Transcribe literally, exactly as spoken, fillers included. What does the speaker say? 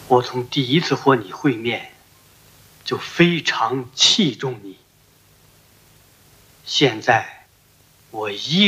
我从第一次和你会面，就非常器重你。现在，我依